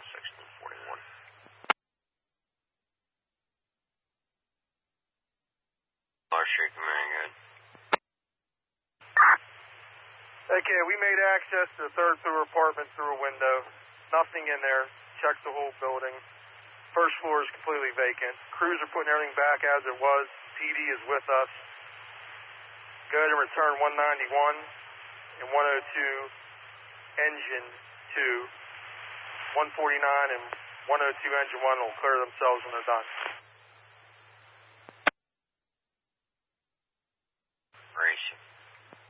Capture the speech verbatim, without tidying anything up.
sixteen forty-one. Our street command, good. Okay, we made access to the third floor apartment through a window. Nothing in there. Checked the whole building. First floor is completely vacant. Crews are putting everything back as it was. P D is with us. Go ahead and return one ninety-one and one oh two, engine two. one forty-nine and one oh two, engine one will clear themselves when they're done. Racing.